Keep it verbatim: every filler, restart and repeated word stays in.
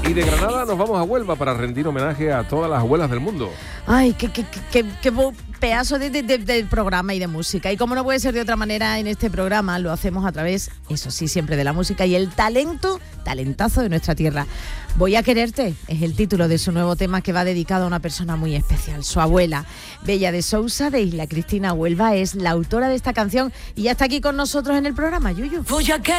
Y de Granada nos vamos a Huelva para rendir homenaje a todas las abuelas del mundo. Ay, qué, qué, qué, qué pedazo de, de, de, de programa y de música. Y como no puede ser de otra manera, en este programa lo hacemos a través, eso sí, siempre de la música y el talento, talentazo de nuestra tierra. Voy a quererte es el título de su nuevo tema, que va dedicado a una persona muy especial, su abuela. Bella de Sousa, de Isla Cristina, Huelva, es la autora de esta canción y ya está aquí con nosotros en el programa, Yuyu. Voy a